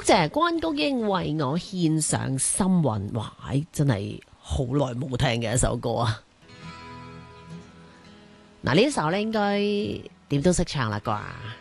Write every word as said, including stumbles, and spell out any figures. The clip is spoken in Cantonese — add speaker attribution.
Speaker 1: 謝關菊英為我獻上心韻，哇！真係好耐冇聽嘅一首歌啊！嗱，呢首咧應該點都識唱啦啩。